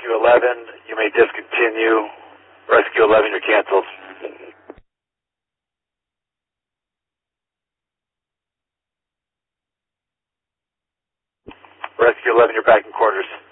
Rescue 11, you may discontinue. Rescue 11, you're canceled. Rescue 11, you're back in quarters.